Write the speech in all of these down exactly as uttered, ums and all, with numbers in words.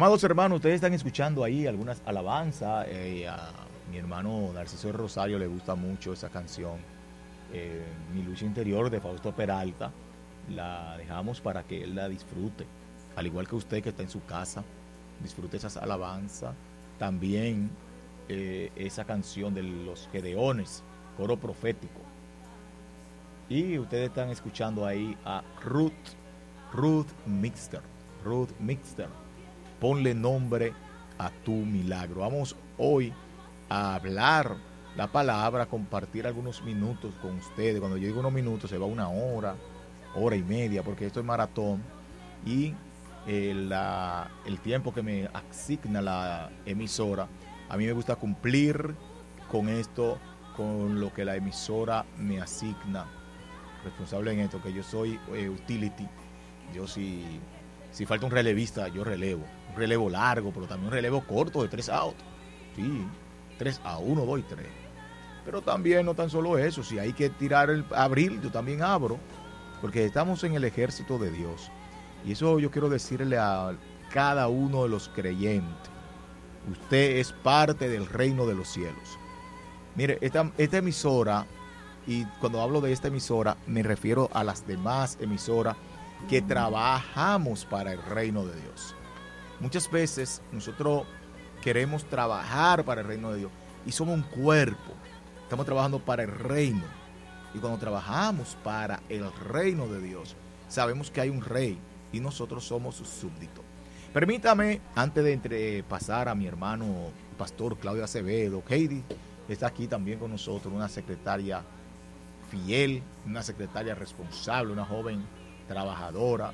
Amados hermanos, ustedes están escuchando ahí algunas alabanzas. Eh, a mi hermano Narciso de Rosario le gusta mucho esa canción, eh, Mi lucha interior, de Fausto Peralta. La dejamos para que él la disfrute, al igual que usted que está en su casa, disfrute esas alabanzas. También eh, esa canción de los Gedeones, coro profético. Y ustedes están escuchando ahí a Ruth, Ruth Mixter, Ruth Mixter. Ponle nombre a tu milagro. Vamos hoy a hablar la palabra, a compartir algunos minutos con ustedes. Cuando yo digo unos minutos, se va una hora, hora y media, porque esto es maratón. Y eh, la, el tiempo que me asigna la emisora, a mí me gusta cumplir con esto, con lo que la emisora me asigna. Responsable en esto, que yo soy eh, utility. Yo si, si falta un relevista, yo relevo. Un relevo largo, pero también un relevo corto de tres outs. Sí, tres a uno, dos y tres. Pero también no tan solo eso, si hay que tirar el abrir, yo también abro, porque estamos en el ejército de Dios. Y eso yo quiero decirle a cada uno de los creyentes. Usted es parte del reino de los cielos. Mire, esta, esta emisora, y cuando hablo de esta emisora, me refiero a las demás emisoras que trabajamos para el reino de Dios. Muchas veces nosotros queremos trabajar para el reino de Dios y somos un cuerpo. Estamos trabajando para el reino. Y cuando trabajamos para el reino de Dios, sabemos que hay un rey y nosotros somos sus súbditos. Permítame, antes de entre, pasar a mi hermano pastor Claudio Acevedo, Heidi está aquí también con nosotros, una secretaria fiel, una secretaria responsable, una joven trabajadora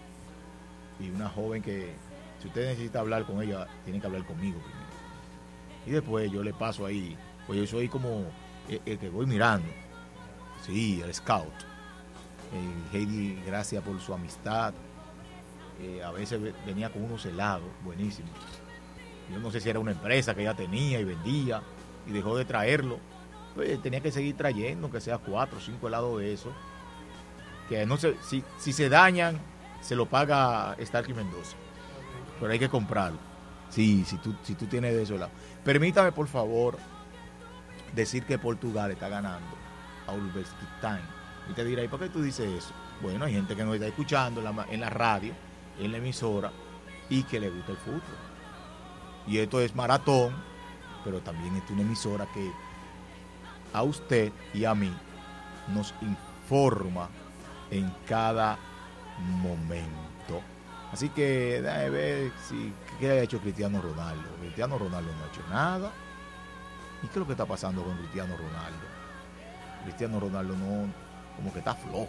y una joven que, si usted necesita hablar con ella, tiene que hablar conmigo primero. Y después yo le paso ahí, pues yo soy como el, el que voy mirando. Sí, el scout. Eh, Heidi, gracias por su amistad. Eh, a veces venía con unos helados, buenísimos. Yo no sé si era una empresa que ella tenía y vendía y dejó de traerlo. Pues tenía que seguir trayendo, que sea cuatro o cinco helados de eso. Que no sé, si, si se dañan, se lo paga Starkey Mendoza. Pero hay que comprarlo. Sí, si tú, si tú tienes de eso helados. Permítame, por favor, decir que Portugal está ganando a Uzbekistán. Y te dirá, ¿y por qué tú dices eso? Bueno, hay gente que nos está escuchando en la, en la radio, en la emisora, y que le gusta el fútbol. Y esto es maratón, pero también es una emisora que a usted y a mí nos informa en cada momento. Así que déjame ver si, qué ha hecho Cristiano Ronaldo. Cristiano Ronaldo no ha hecho nada. ¿Y qué es lo que está pasando con Cristiano Ronaldo? Cristiano Ronaldo no, como que está flojo.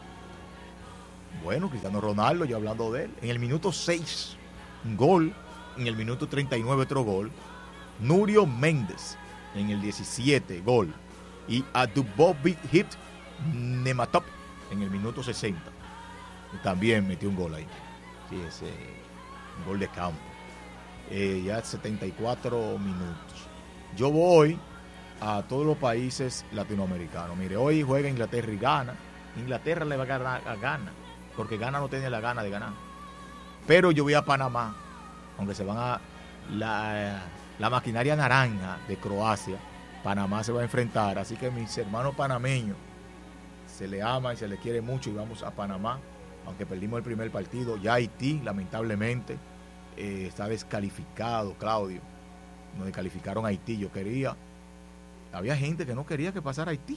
Bueno, Cristiano Ronaldo, yo hablando de él, en el minuto seis, un gol, en el minuto treinta y nueve otro gol. Nurio Méndez en el diecisiete, gol. Y Adubovic Hit Nematop en el minuto sesenta. También metió un gol ahí. Sí, ese un gol de campo. Eh, ya setenta y cuatro minutos. Yo voy a todos los países latinoamericanos. Mire, hoy juega Inglaterra y Ghana. Inglaterra le va a ganar a Ghana, porque Ghana no tiene la gana de ganar. Pero yo voy a Panamá, aunque se van a la, la maquinaria naranja de Croacia. Panamá se va a enfrentar, así que mis hermanos panameños, se le ama y se le quiere mucho y vamos a Panamá, aunque perdimos el primer partido. Ya Haití, lamentablemente, eh, está descalificado, Claudio. Nos descalificaron a Haití. Yo quería, había gente que no quería que pasara Haití,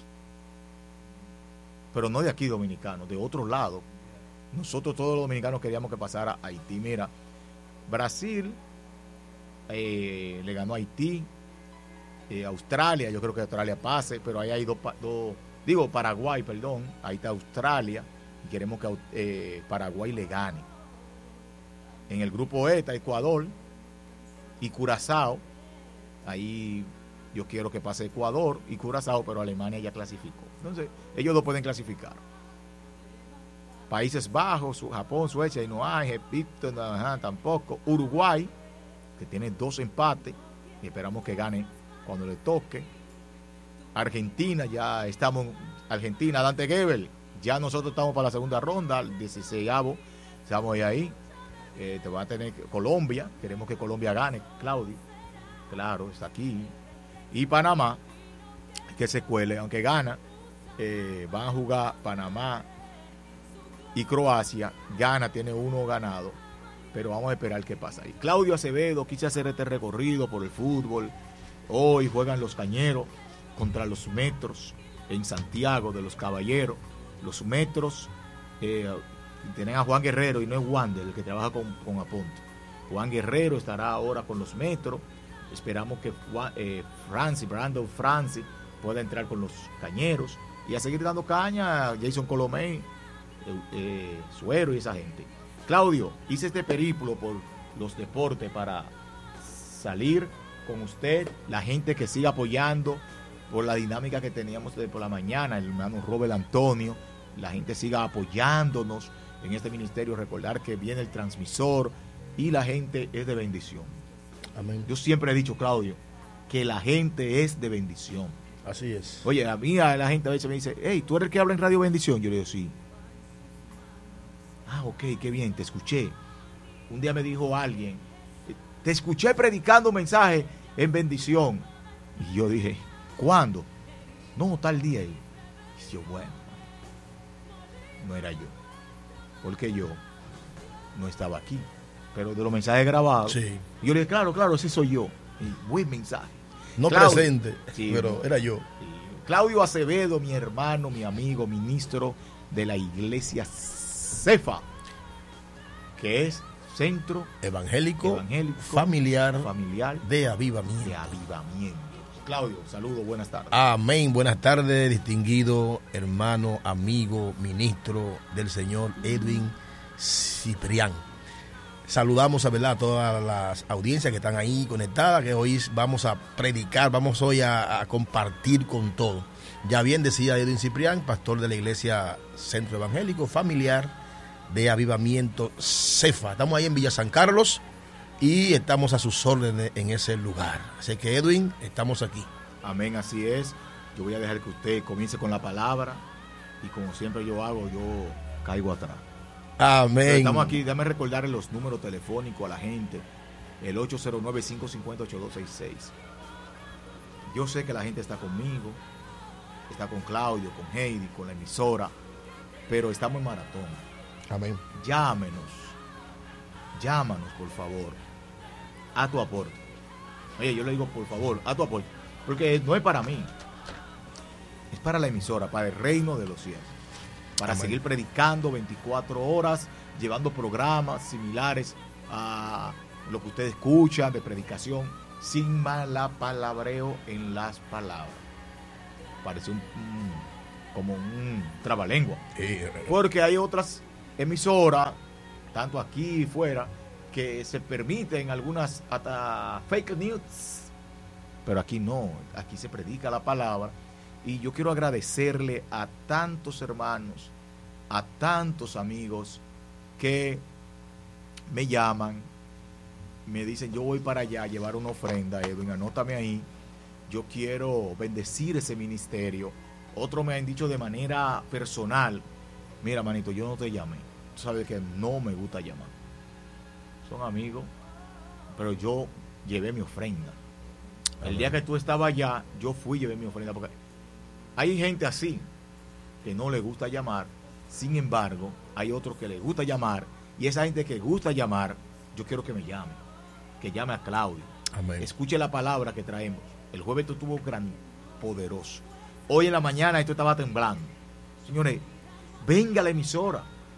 pero no de aquí dominicanos, de otro lado. Nosotros todos los dominicanos queríamos que pasara Haití. Mira, Brasil eh, le ganó a Haití. Eh, Australia, yo creo que Australia pase, pero ahí hay dos, dos, digo Paraguay, perdón, ahí está Australia y queremos que eh, Paraguay le gane. En el grupo E está Ecuador y Curazao, ahí yo quiero que pase Ecuador y Curazao, pero Alemania ya clasificó, entonces ellos dos pueden clasificar. Países Bajos, Japón, Suecia, y no hay, Egipto, no, tampoco. Uruguay, que tiene dos empates y esperamos que gane cuando le toque. Argentina, ya estamos, Argentina, Dante Gebel, ya nosotros estamos para la segunda ronda, el dieciséisavo, estamos ahí. Eh, te va a tener Colombia, queremos que Colombia gane, Claudio. Claro, está aquí. Y Panamá, que se cuele, aunque gana, eh, van a jugar Panamá y Croacia. Gana, tiene uno ganado, pero vamos a esperar qué pasa ahí. Claudio Acevedo, quise hacer este recorrido por el fútbol. Hoy juegan los Cañeros contra los Metros en Santiago de los Caballeros. Los Metros eh, tienen a Juan Guerrero, y no es Wander el que trabaja con, con Aponte. Juan Guerrero estará ahora con los Metros. Esperamos que eh, Francis, Brandon Francis pueda entrar con los Cañeros y a seguir dando caña a Jason Colomé, eh, eh, Suero y esa gente. Claudio, hice este periplo por los deportes para salir con usted, la gente que sigue apoyando por la dinámica que teníamos de por la mañana, el hermano Robert Antonio, la gente siga apoyándonos en este ministerio, recordar que viene el transmisor y la gente es de bendición. Amén. Yo siempre he dicho, Claudio, que la gente es de bendición. Así es. Oye, a mí a la gente a veces me dice, hey, ¿tú eres el que habla en Radio Bendición? Yo le digo, sí. Ah, ok, qué bien, te escuché. Un día me dijo alguien, te escuché predicando un mensaje en bendición. Y yo dije, ¿cuándo? No, tal día. Y yo, bueno, no era yo. Porque yo no estaba aquí. Pero de los mensajes grabados. Sí. Yo le dije, claro, claro, ese soy yo. Y buen mensaje. No Claudio, presente, sí, pero no, era yo. Sí. Claudio Acevedo, mi hermano, mi amigo, ministro de la iglesia Cefa, que es Centro Evangélico, Evangélico familiar, familiar de avivamiento. de avivamiento. Claudio, saludos, buenas tardes. Amén, buenas tardes, distinguido hermano, amigo, ministro del Señor Edwin Ciprián. Saludamos a, ¿verdad?, a todas las audiencias que están ahí conectadas, que hoy vamos a predicar, vamos hoy a, a compartir con todo. Ya bien decía Edwin Ciprián, pastor de la iglesia Centro Evangélico Familiar de Avivamiento Cefa. Estamos ahí en Villa San Carlos y estamos a sus órdenes en ese lugar. Así que, Edwin, estamos aquí. Amén, así es. Yo voy a dejar que usted comience con la palabra y como siempre yo hago, yo caigo atrás. Amén. Pero estamos aquí, déjame recordarle los números telefónicos a la gente. El ocho cero nueve, cinco cinco cero, ocho dos seis seis. Yo sé que la gente está conmigo, está con Claudio, con Heidi, con la emisora, pero estamos en maratón. Amén. Llámenos, llámanos por favor, a tu aporte. Oye, yo le digo por favor, a tu aporte, porque no es para mí, es para la emisora, para el reino de los cielos. Para Amén. Seguir predicando veinticuatro horas, llevando programas similares a lo que ustedes escuchan de predicación, sin malapalabreo en las palabras. Parece un, un como un trabalengua. Sí. Porque hay otras emisoras, tanto aquí y fuera, que se permiten algunas hasta fake news. Pero aquí no, aquí se predica la palabra. Y yo quiero agradecerle a tantos hermanos, a tantos amigos que me llaman, me dicen, yo voy para allá a llevar una ofrenda, Edwin, anótame ahí, yo quiero bendecir ese ministerio. Otros me han dicho de manera personal, mira, manito, yo no te llamé, tú sabes que no me gusta llamar. Son amigos, pero yo llevé mi ofrenda. El día que tú estabas allá, yo fui y llevé mi ofrenda, porque hay gente así que no le gusta llamar, sin embargo, hay otros que le gusta llamar, y esa gente que gusta llamar, yo quiero que me llame, que llame a Claudio. Amén. Escuche la palabra que traemos. El jueves esto estuvo gran, poderoso. Hoy en la mañana esto estaba temblando. Señores, venga a la emisora,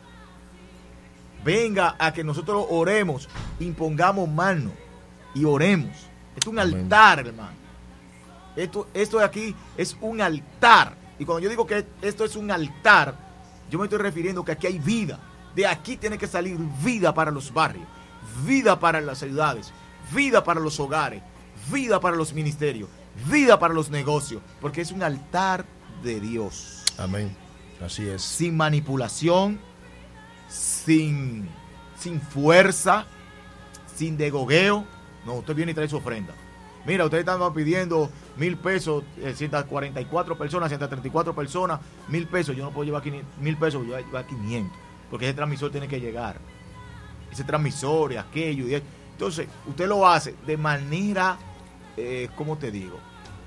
venga a que nosotros oremos, impongamos manos y oremos. Esto es un Amén. Altar, hermano. Esto, esto de aquí es un altar. Y cuando yo digo que esto es un altar, yo me estoy refiriendo que aquí hay vida. De aquí tiene que salir vida para los barrios, vida para las ciudades, vida para los hogares, vida para los ministerios, vida para los negocios, porque es un altar de Dios. Amén. Así es. Sin manipulación, sin, sin fuerza, sin degogueo. No, usted viene y trae su ofrenda. Mira, ustedes están pidiendo mil pesos, eh, ciento cuarenta y cuatro personas, ciento treinta y cuatro personas, mil pesos. Yo no puedo llevar mil pesos, yo voy a llevar quinientos, porque ese transmisor tiene que llegar. ese transmisor y aquello. Y entonces, usted lo hace de manera, eh, ¿cómo te digo?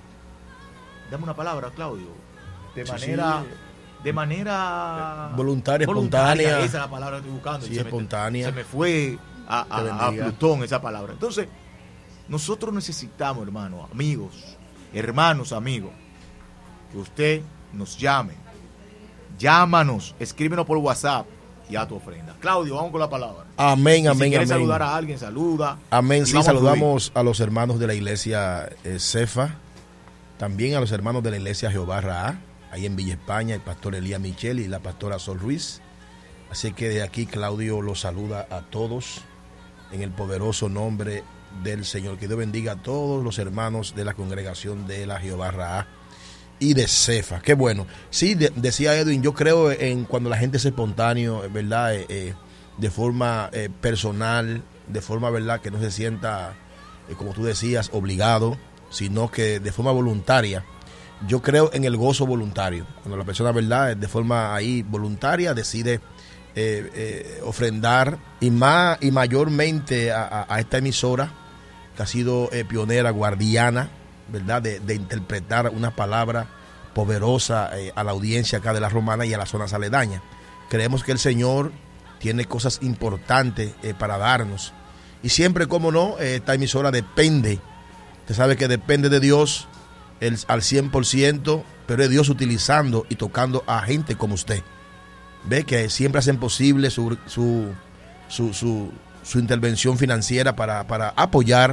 Dame una palabra, Claudio. De sí, manera... Sí. De manera... Voluntaria, voluntaria, espontánea. esa es la palabra que estoy buscando. Sí, se espontánea. Me, se me fue a, a, a Plutón esa palabra. Entonces, nosotros necesitamos, hermanos, amigos, hermanos, amigos, que usted nos llame. Llámanos, escríbenos por WhatsApp y a tu ofrenda. Claudio, vamos con la palabra. Amén, y amén, si quieres amén. saludar a alguien, saluda. Amén, sí, saludamos a, a los hermanos de la iglesia eh, Cefa, también a los hermanos de la iglesia Jehová Raá, ahí en Villa España, el pastor Elías Michel y la pastora Sol Ruiz. Así que de aquí Claudio los saluda a todos en el poderoso nombre del Señor. Que Dios bendiga a todos los hermanos de la congregación de la Jehová Raá y de Cefa. Qué bueno. Sí, de, decía Edwin, yo creo en cuando la gente es espontáneo, ¿verdad? Eh, eh, de forma eh, personal, de forma, ¿verdad? Que no se sienta, eh, como tú decías, obligado, sino que de forma voluntaria. Yo creo en el gozo voluntario. Cuando la persona, ¿verdad?, de forma ahí voluntaria decide eh, eh, ofrendar, y más y mayormente a, a, a esta emisora que ha sido eh, pionera, guardiana, ¿verdad?, de, de interpretar una palabra poderosa eh, a la audiencia acá de la Romana y a las zonas aledañas. Creemos que el Señor tiene cosas importantes eh, para darnos. Y siempre, como no, eh, esta emisora depende. Usted sabe que depende de Dios el, al cien por ciento, pero es Dios utilizando y tocando a gente como usted. Ve que siempre hacen posible su, su, su, su, su intervención financiera para, para apoyar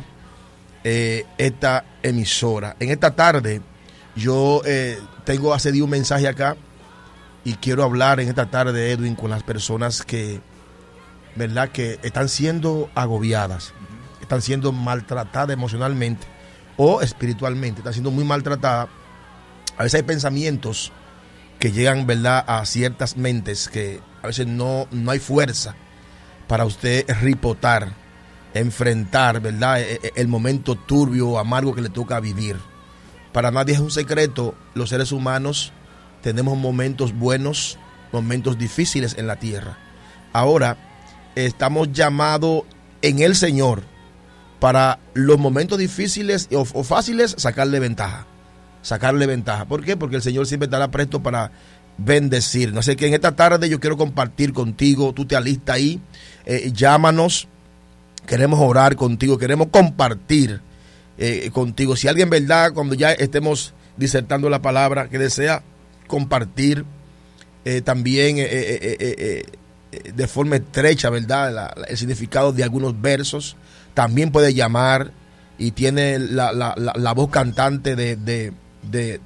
eh, esta emisora. En esta tarde yo eh, tengo hace día un mensaje acá y quiero hablar en esta tarde, Edwin, con las personas que, ¿verdad?, que están siendo agobiadas, están siendo maltratadas emocionalmente o espiritualmente, están siendo muy maltratadas. A veces hay pensamientos que llegan, ¿verdad?, a ciertas mentes que a veces no, no hay fuerza para usted ripotar, enfrentar, ¿verdad?, el momento turbio o amargo que le toca vivir. Para nadie es un secreto, los seres humanos tenemos momentos buenos, momentos difíciles en la tierra. Ahora estamos llamados en el Señor para los momentos difíciles o, o fáciles sacarle ventaja. Sacarle ventaja. ¿Por qué? Porque el Señor siempre estará presto para bendecirnos. Así que en esta tarde yo quiero compartir contigo. Tú te alistas ahí, eh, llámanos. Queremos orar contigo, queremos compartir eh, contigo. Si alguien, verdad, cuando ya estemos disertando la palabra, que desea compartir eh, también eh, eh, eh, eh, de forma estrecha, verdad, la, la, el significado de algunos versos, también puede llamar y tiene la, la, la, la voz cantante de, de, de,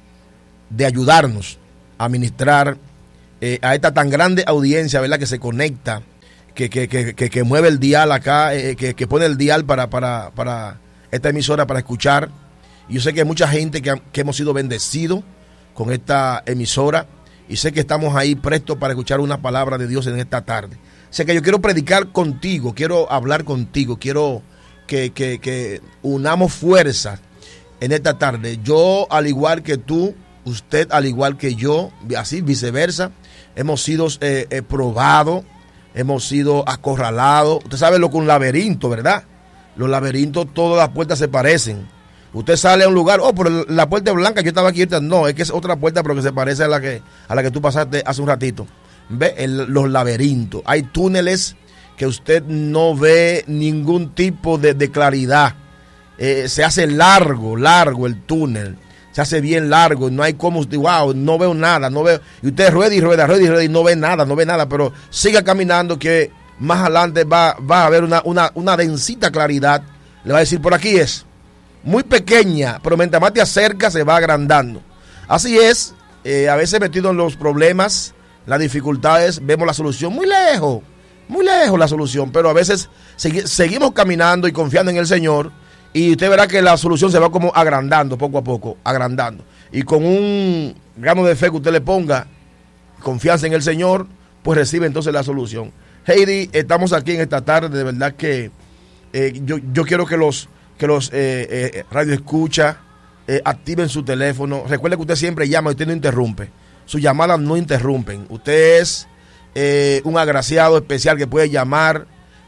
de ayudarnos a ministrar eh, a esta tan grande audiencia, verdad, que se conecta, que, que, que, que, que mueve el dial acá, eh, que, que pone el dial para, para, para esta emisora para escuchar. Y yo sé que hay mucha gente que, que hemos sido bendecidos con esta emisora y sé que estamos ahí prestos para escuchar una palabra de Dios en esta tarde. Sé que yo quiero predicar contigo, quiero hablar contigo, quiero que, que, que unamos fuerzas en esta tarde. Yo, al igual que tú, usted al igual que yo, así viceversa, hemos sido eh, eh, probados, hemos sido acorralados. Usted sabe lo que un laberinto, ¿verdad? Los laberintos, todas las puertas se parecen. Usted sale a un lugar, oh, pero la puerta es blanca, yo estaba aquí, no, es que es otra puerta, pero que se parece a la que a la que tú pasaste hace un ratito. Ve el, los laberintos, hay túneles que usted no ve ningún tipo de, de claridad. Eh, se hace largo, largo el túnel, se hace bien largo, no hay como usted, wow, no veo nada, no veo, y usted rueda y rueda, rueda y rueda y no ve nada, no ve nada, pero siga caminando que más adelante va, va a haber una, una, una densita claridad, le va a decir, por aquí es. Muy pequeña, pero mientras más te acercas se va agrandando. Así es, eh, a veces metido en los problemas, las dificultades, vemos la solución muy lejos, muy lejos la solución, pero a veces segui- seguimos caminando y confiando en el Señor y usted verá que la solución se va como agrandando poco a poco, agrandando. Y con un grano de fe que usted le ponga, confianza en el Señor, pues recibe entonces la solución. Heidi, estamos aquí en esta tarde, de verdad que eh, yo, yo quiero que los... que los eh, eh, radio escucha eh, activen su teléfono. Recuerde que usted siempre llama y usted no interrumpe. Sus llamadas no interrumpen. Usted es eh, un agraciado especial que puede llamar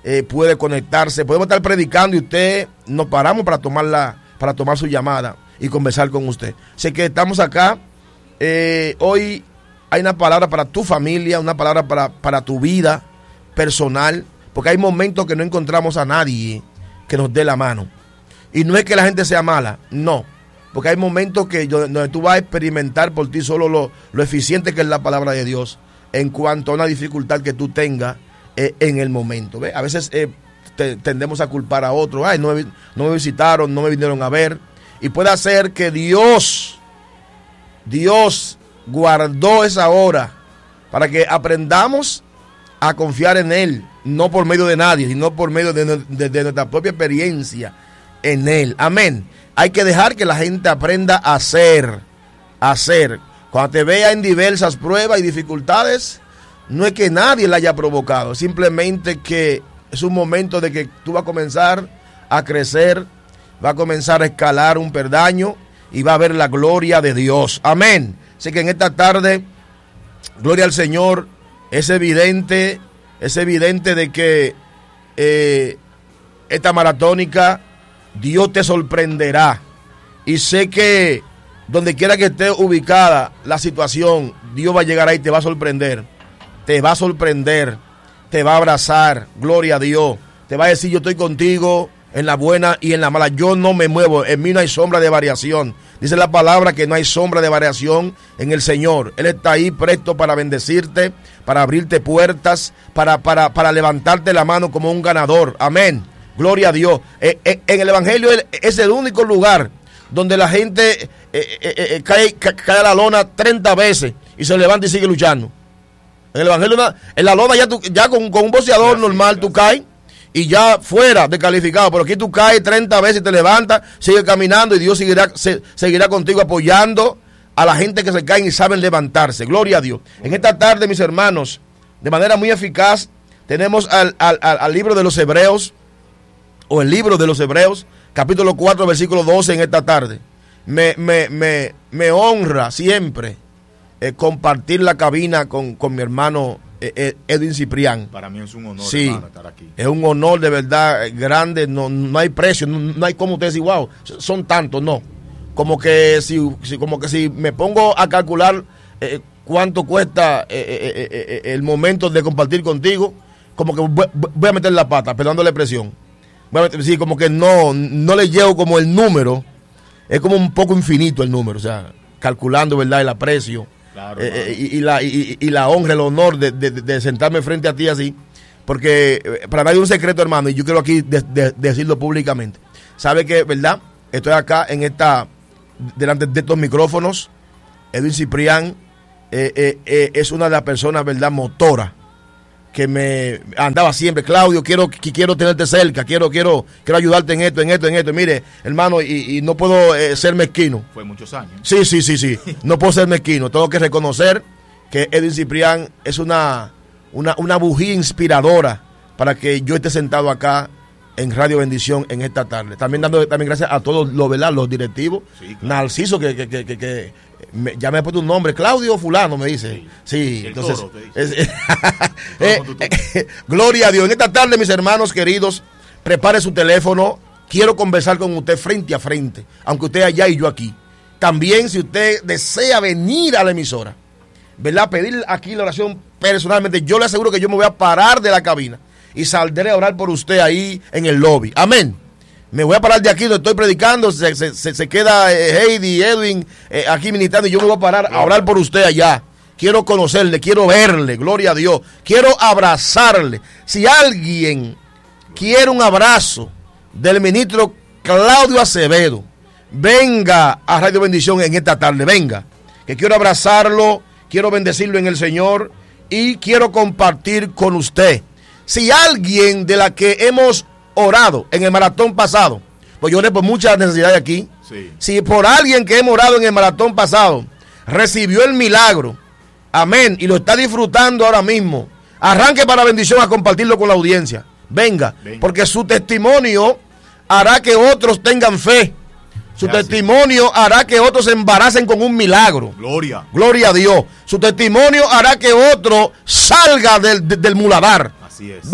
eh, puede conectarse. Podemos estar predicando y usted nos paramos para tomar, la, para tomar su llamada y conversar con usted. Sé que estamos acá. Eh, hoy hay una palabra para tu familia, una palabra para, para tu vida personal, porque hay momentos que no encontramos a nadie que nos dé la mano. Y no es que la gente sea mala, no. Porque hay momentos que yo, donde tú vas a experimentar por ti solo lo, lo eficiente que es la palabra de Dios en cuanto a una dificultad que tú tengas eh, en el momento. ¿Ve? A veces eh, te, tendemos a culpar a otros. Ay, no me, no me visitaron, no me vinieron a ver. Y puede ser que Dios, Dios guardó esa hora para que aprendamos a confiar en Él, no por medio de nadie, sino por medio de, de, de nuestra propia experiencia en Él. Amén. Hay que dejar que la gente aprenda a hacer, a hacer. Cuando te vea en diversas pruebas y dificultades, no es que nadie la haya provocado, simplemente que es un momento de que tú vas a comenzar a crecer, va a comenzar a escalar un peldaño y va a ver la gloria de Dios. Amén. Así que en esta tarde, gloria al Señor, es evidente, es evidente de que eh, esta maratónica Dios te sorprenderá. Y sé que donde quiera que esté ubicada la situación, Dios va a llegar ahí y te va a sorprender. Te va a sorprender, te va a abrazar, gloria a Dios. Te va a decir, yo estoy contigo en la buena y en la mala. Yo no me muevo, en mí no hay sombra de variación. Dice la palabra que no hay sombra de variación en el Señor. Él está ahí presto para bendecirte, para abrirte puertas, para, para, para levantarte la mano como un ganador. Amén. Gloria a Dios. Eh, eh, en el Evangelio es el único lugar donde la gente eh, eh, eh, cae, cae, cae a la lona treinta veces y se levanta y sigue luchando. En el Evangelio, en la lona ya, tú, ya con, con un boxeador normal tú caes y ya fuera descalificado. Pero aquí tú caes treinta veces y te levantas, sigues caminando y Dios seguirá, se, seguirá contigo apoyando a la gente que se caen y saben levantarse. Gloria a Dios. En esta tarde, mis hermanos, de manera muy eficaz, tenemos al, al, al libro de los Hebreos, o el libro de los Hebreos, capítulo cuatro, versículo doce en esta tarde. Me, me, me, me honra siempre eh, compartir la cabina con, con mi hermano eh, Edwin Ciprián. Para mí es un honor, sí, hermano, estar aquí. Es un honor de verdad grande, no, no hay precio, no, no hay como ustedes decir, wow, son tantos, no. Como que si, si, como que si me pongo a calcular eh, cuánto cuesta eh, eh, eh, el momento de compartir contigo, como que voy, voy a meter la pata, perdón la expresión. Bueno, sí, como que no, no le llevo como el número, es como un poco infinito el número, o sea, calculando, ¿verdad?, el aprecio, claro, eh, y, y, la, y, y la honra, el honor de, de, de sentarme frente a ti así, porque para nadie es un secreto, hermano, y yo quiero aquí de, de, decirlo públicamente. Sabe que, ¿verdad?, estoy acá en esta, delante de estos micrófonos. Edwin Ciprián eh, eh, eh, es una de las personas, ¿verdad?, motoras, que me andaba siempre, Claudio, quiero quiero tenerte cerca, quiero quiero quiero ayudarte en esto, en esto, en esto. Mire, hermano, y, y no puedo eh, ser mezquino. Fue muchos años. Sí, sí, sí, sí. No puedo ser mezquino. Tengo que reconocer que Edwin Ciprián es una, una, una bujía inspiradora para que yo esté sentado acá en Radio Bendición en esta tarde. También dando también gracias a todos los, ¿verdad?, los directivos. Sí, claro. Narciso, que, que, que, que, que me, ya me ha puesto un nombre, Claudio Fulano, me dice. Sí, sí, entonces. Toro, es, eh, eh, gloria a Dios. En esta tarde, mis hermanos queridos, prepare su teléfono. Quiero conversar con usted frente a frente, aunque usted allá y yo aquí. También, si usted desea venir a la emisora, ¿verdad?, pedir aquí la oración personalmente, yo le aseguro que yo me voy a parar de la cabina y saldré a orar por usted ahí en el lobby. Amén. Me voy a parar de aquí donde estoy predicando, se, se, se queda eh, Heidi, Edwin eh, aquí ministrando y yo me voy a parar a orar por usted allá. Quiero conocerle, quiero verle, gloria a Dios. Quiero abrazarle. Si alguien quiere un abrazo del ministro Claudio Acevedo, venga a Radio Bendición en esta tarde, venga. Que quiero abrazarlo, quiero bendecirlo en el Señor y quiero compartir con usted. Si alguien de la que hemos orado en el maratón pasado, pues yo oré por muchas necesidades aquí, sí. Si por alguien que hemos orado en el maratón pasado recibió el milagro, amén, y lo está disfrutando ahora mismo, arranque para bendición a compartirlo con la audiencia, venga, venga. Porque su testimonio hará que otros tengan fe, su Gracias. Testimonio hará que otros se embaracen con un milagro, gloria, gloria a Dios, su testimonio hará que otro salga del, del muladar. Así es. ¿Ve?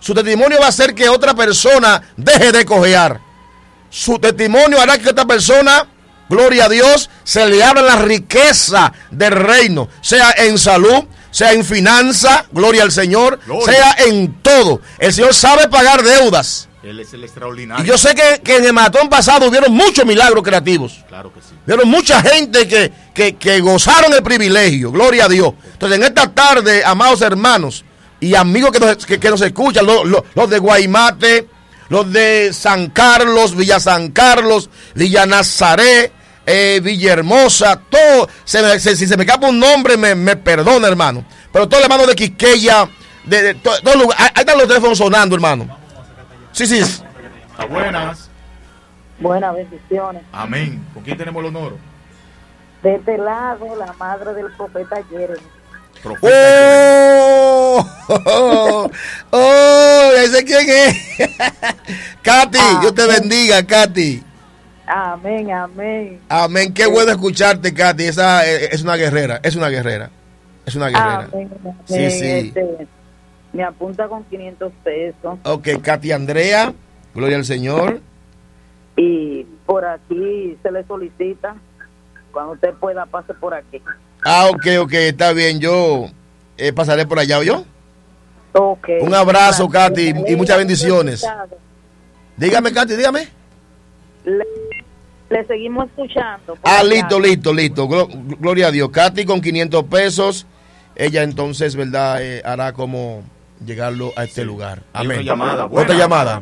Su testimonio va a hacer que otra persona deje de cojear. Su testimonio hará que esta persona, gloria a Dios, se le abra la riqueza del reino, sea en salud, sea en finanza, gloria al Señor, gloria. Sea en todo. El Señor sabe pagar deudas. Él es el extraordinario. Y yo sé que, que en el maratón pasado hubieron muchos milagros creativos. Claro que sí. Vieron mucha gente que, que, que gozaron el privilegio, gloria a Dios. Entonces, en esta tarde, amados hermanos y amigos que nos, que, que nos escuchan, los, los, los de Guaymate, los de San Carlos, Villa San Carlos, Villa Nazaret, eh, Villahermosa, todo, se me, se, si se me escapa un nombre, me, me perdona, hermano. Pero todo el hermano de Quisqueya, de, de todo, todo lugar, ahí están los teléfonos sonando, hermano. Sí, sí. Buenas. Buenas bendiciones. Amén. ¿Con quién tenemos el honor? De este lado, la madre del profeta Jeremy. Profeta ¡Oh! ¡Oh! ¡Oh! ¿Ese quién es? Katy, amén. Dios te bendiga, Katy. Amén, amén. Amén. Qué bueno escucharte, Katy. Esa es una guerrera, es una guerrera. Es una guerrera. Amén, amén. Sí, sí. Este, me apunta con quinientos pesos. Ok, Katy Andrea, gloria al Señor. Y por aquí se le solicita, cuando usted pueda, pase por aquí. Ah, ok, ok, está bien, yo eh, pasaré por allá, ¿oyó? Ok. Un abrazo, Katy, y muchas bendiciones. Dígame, Katy, dígame. Le, le seguimos escuchando. Ah, listo, listo, listo, gloria a Dios. Katy con quinientos pesos, ella entonces, ¿verdad? Eh, hará como llegarlo a este sí. lugar. Amén. Otra llamada. Otra llamada.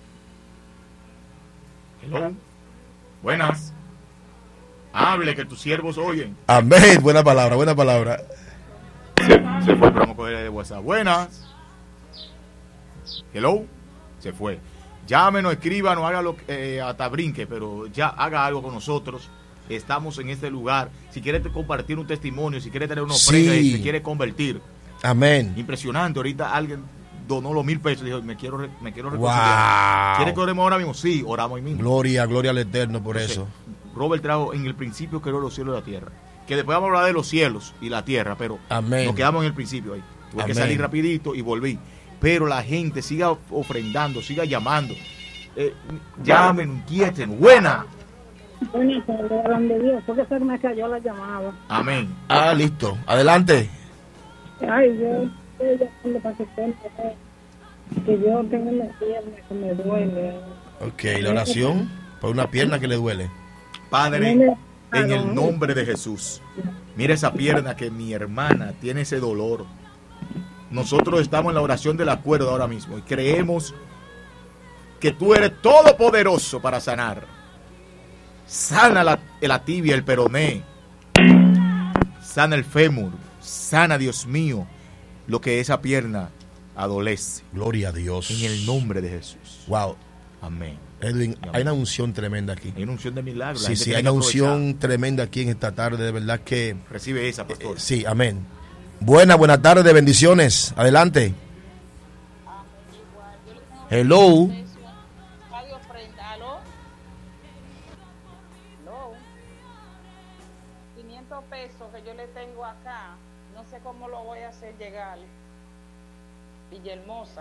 Hello. Buenas. Hable, que tus siervos oyen. Amén. Buena palabra, buena palabra. Se, se fue, pero vamos a coger de WhatsApp. Buenas. Hello. Se fue. Llámenos, escríbanos, hágalo eh, hasta brinque, pero ya haga algo con nosotros. Estamos en este lugar. Si quiere compartir un testimonio, si quiere tener una ofrenda, sí. si se quiere convertir. Amén. Impresionante. Ahorita alguien donó los mil pesos. Dijo, me quiero, me quiero reconciliar. Wow. ¿Quiere que oremos ahora mismo? Sí, oramos hoy mismo. Gloria, gloria al Eterno por Entonces, eso. Robert trajo, en el principio creó los cielos y la tierra. Que después vamos a hablar de los cielos y la tierra, pero Amén. Nos quedamos en el principio ahí. Tuve Amén. que salir rapidito y volví. Pero la gente siga ofrendando, siga llamando. Eh, llamen, inquieten. Buena. Buenas tardes, grande Dios. ¿Por qué se me cayó la llamada? Amén. Ah, listo. Adelante. Ay, yo estoy llamando para que sepa que yo tengo una pierna que me duele. Ok, la oración por una pierna que le duele. Padre, en el nombre de Jesús, mira esa pierna que mi hermana tiene ese dolor. Nosotros estamos en la oración del acuerdo ahora mismo y creemos que tú eres todopoderoso para sanar. Sana la, la tibia, el peroné. Sana el fémur. Sana, Dios mío, lo que esa pierna adolece. Gloria a Dios. En el nombre de Jesús. Wow. Amén. Edwin, Amén. Hay una unción tremenda aquí. Hay una unción de milagros. Sí, sí, hay una unción tremenda aquí en esta tarde, de verdad que... Recibe esa, pastor. Eh, sí, amén. Buena, buena tarde, bendiciones. Adelante. Hello. quinientos pesos que yo le tengo acá, no sé cómo lo voy a hacer llegar. Villahermosa.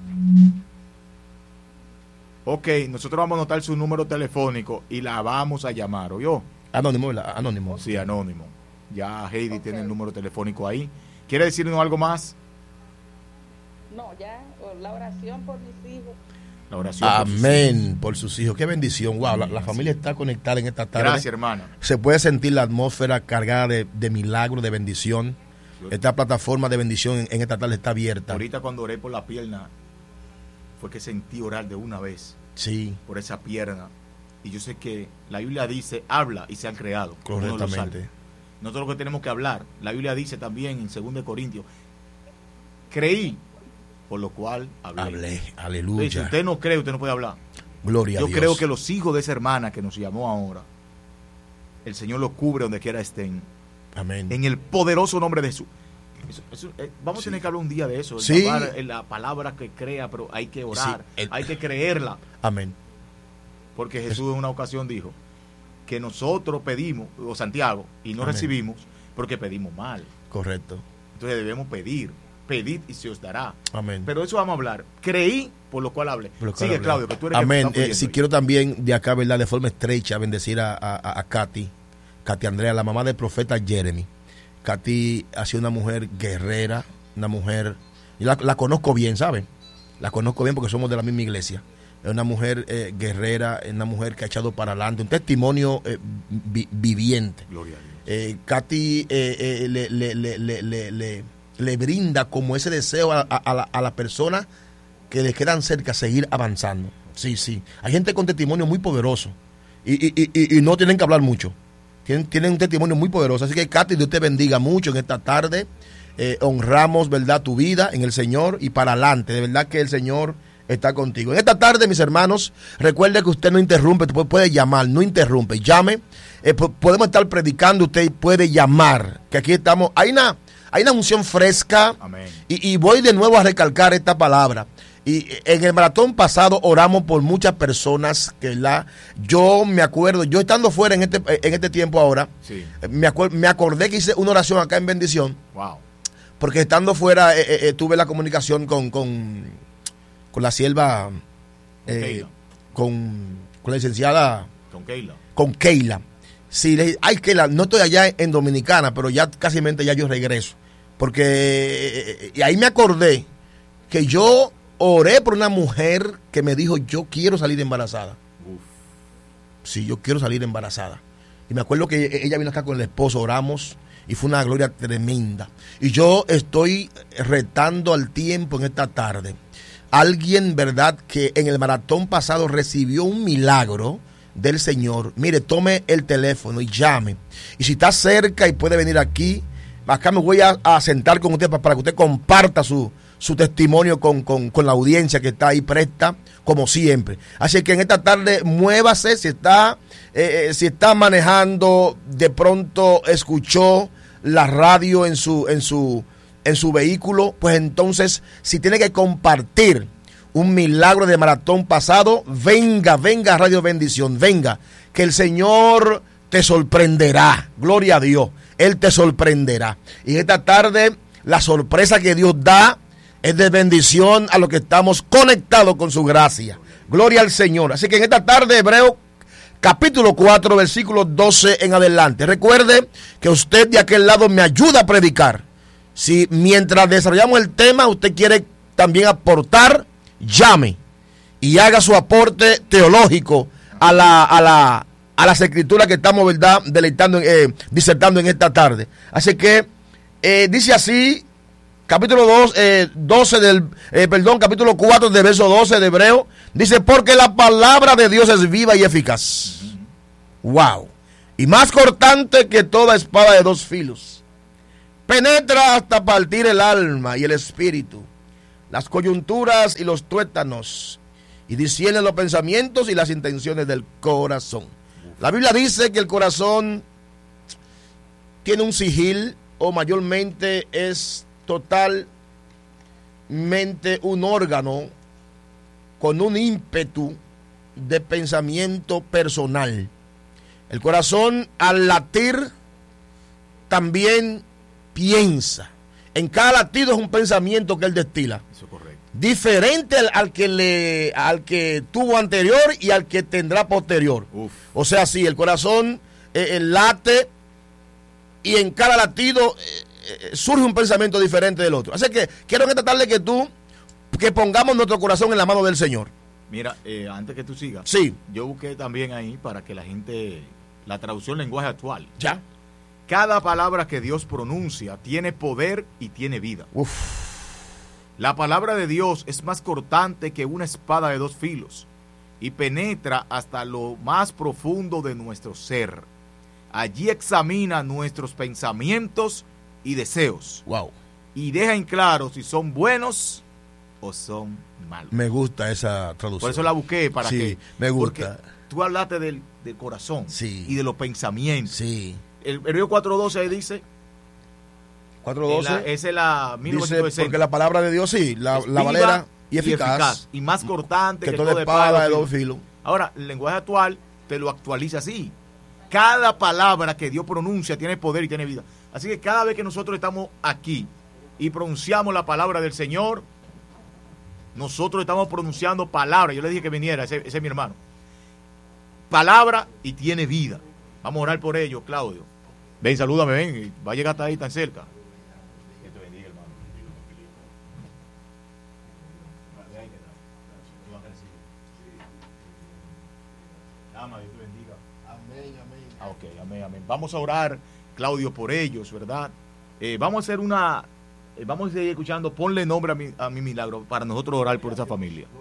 Ok, nosotros vamos a anotar su número telefónico y la vamos a llamar, ¿oyó? Anónimo, ¿verdad? Anónimo. Sí, anónimo. Ya Heidi okay. tiene el número telefónico ahí. ¿Quiere decirnos algo más? No, ya, la oración por mis hijos. La oración Amén, por, sus por sus hijos. Qué bendición. Wow, la, la familia está conectada en esta tarde. Gracias, hermana. Se puede sentir la atmósfera cargada de, de milagro, de bendición. Esta plataforma de bendición en, en esta tarde está abierta. Ahorita cuando oré por la pierna, fue que sentí orar de una vez. Sí. Por esa pierna. Y yo sé que la Biblia dice, habla y se han creado. Correctamente. Nosotros lo que tenemos que hablar. La Biblia dice también en segundo de Corintios, creí, por lo cual hablé. Hablé, aleluya. Entonces, si usted no cree, usted no puede hablar. Gloria yo a Dios. Yo creo que los hijos de esa hermana que nos llamó ahora, el Señor los cubre donde quiera estén. Amén. En el poderoso nombre de Jesús. Eso, eso, eh, vamos sí. a tener que hablar un día de eso. Sí. Llamar, eh, la palabra que crea, pero hay que orar. Sí. El... Hay que creerla. Amén. Porque Jesús es... en una ocasión dijo que nosotros pedimos, o Santiago, y no Amén. recibimos porque pedimos mal. Correcto. Entonces debemos pedir. pedid y se os dará. Amén. Pero de eso vamos a hablar. Creí, por lo cual hablé. Por lo cual Sigue, hablé. Claudio, que tú eres Amén. el que está Eh, si pidiendo quiero también de acá, ¿verdad? De forma estrecha, bendecir a, a, a Katy, Katy Andrea, la mamá del profeta Jeremy. Katy ha sido una mujer guerrera, una mujer, yo la, la conozco bien, ¿saben? La conozco bien porque somos de la misma iglesia. Es una mujer eh, guerrera, es una mujer que ha echado para adelante, un testimonio eh, vi, viviente. Gloria a Dios. Eh, Katy eh, eh, le, le, le, le, le, le, le brinda como ese deseo a, a, a, la, a la persona que le quedan cerca seguir avanzando. Sí, sí. Hay gente con testimonio muy poderoso y, y, y, y no tienen que hablar mucho. Tienen, tienen un testimonio muy poderoso. Así que, Katy, Dios te bendiga mucho en esta tarde. Eh, honramos, ¿verdad?, tu vida en el Señor y para adelante. De verdad que el Señor está contigo. En esta tarde, mis hermanos, recuerde que usted no interrumpe, puede, puede llamar, no interrumpe. Llame. Eh, podemos estar predicando, usted puede llamar. Que aquí estamos. Hay una, hay una unción fresca. Amén. Y, y voy de nuevo a recalcar esta palabra. Y en el maratón pasado oramos por muchas personas que la yo me acuerdo, yo estando fuera en este en este tiempo ahora, sí. me, acuer, me acordé que hice una oración acá en Bendición. Wow. Porque estando fuera eh, eh, tuve la comunicación con con, con la sierva eh, con, con la licenciada con Keila. Con Keila. Sí, le dije, ay, Keila, no estoy allá en Dominicana, pero ya casi ya yo regreso. Porque eh, y ahí me acordé que yo oré por una mujer que me dijo, yo quiero salir embarazada. Uf. Sí, yo quiero salir embarazada. Y me acuerdo que ella vino acá con el esposo, oramos, y fue una gloria tremenda. Y yo estoy retando al tiempo en esta tarde. Alguien, ¿verdad?, que en el maratón pasado recibió un milagro del Señor. Mire, tome el teléfono y llame. Y si está cerca y puede venir aquí, acá me voy a, a sentar con usted para, para que usted comparta su su testimonio con, con, con la audiencia que está ahí presta, como siempre. Así que en esta tarde muévase, si está, eh, si está manejando, de pronto escuchó la radio en su, en su, en su vehículo, pues entonces, si tiene que compartir un milagro de maratón pasado, venga, venga Radio Bendición, venga, que el Señor te sorprenderá. Gloria a Dios, Él te sorprenderá. Y esta tarde, la sorpresa que Dios da es de bendición a los que estamos conectados con su gracia. Gloria al Señor. Así que en esta tarde, Hebreo capítulo cuatro, versículo doce en adelante. Recuerde que usted de aquel lado me ayuda a predicar. Si mientras desarrollamos el tema usted quiere también aportar, llame y haga su aporte teológico a la, a la, a las escrituras que estamos, ¿verdad?, deleitando, eh, disertando en esta tarde. Así que eh, dice así. Capítulo dos, eh, doce del, eh, perdón, capítulo cuatro del verso doce de Hebreo, dice, porque la palabra de Dios es viva y eficaz. Uh-huh. Wow. Y más cortante que toda espada de dos filos. Penetra hasta partir el alma y el espíritu, las coyunturas y los tuétanos, y discierne los pensamientos y las intenciones del corazón. Uh-huh. La Biblia dice que el corazón tiene un sigil, o mayormente es totalmente un órgano con un ímpetu de pensamiento personal. El corazón, al latir, también piensa. En cada latido es un pensamiento que él destila. Eso es correcto. Diferente al, al que le, al que tuvo anterior y al que tendrá posterior. Uf. O sea, sí, el corazón eh, el late y en cada latido eh, surge un pensamiento diferente del otro. Así que quiero en esta tarde que tú, que pongamos nuestro corazón en la mano del Señor. Mira, eh, antes que tú sigas, sí, yo busqué también ahí para que la gente, la traducción lenguaje actual. Ya. Cada palabra que Dios pronuncia tiene poder y tiene vida. Uf. La palabra de Dios es más cortante que una espada de dos filos y penetra hasta lo más profundo de nuestro ser. Allí examina nuestros pensamientos y deseos. Wow. Y deja en claro si son buenos o son malos. Me gusta esa traducción. Por eso la busqué para sí, que. Me gusta. Porque tú hablaste del, del corazón, sí, y de los pensamientos. Sí. El Hebreo cuatro doce dice. cuatro doce. Esa es la mil novecientos sesenta. Porque la palabra de Dios, sí, la, la valera y eficaz, y eficaz. Y más cortante que, que toda espada de dos filos. Ahora, el lenguaje actual te lo actualiza así. Cada palabra que Dios pronuncia tiene poder y tiene vida. Así que cada vez que nosotros estamos aquí y pronunciamos la palabra del Señor. Nosotros estamos pronunciando palabra. Yo le dije que viniera, ese, ese es mi hermano. Palabra y tiene vida. Vamos a orar por ellos, Claudio. Ven, salúdame, ven. Va a llegar hasta ahí tan cerca. Que te bendiga, hermano. Ama, Dios te bendiga. Amén, amén. Ah, ok, amén, amén. Vamos a orar, Claudio, por ellos, ¿verdad? Eh, vamos a hacer una... eh, vamos a seguir escuchando. Ponle nombre a mi, a mi milagro para nosotros orar por esa familia.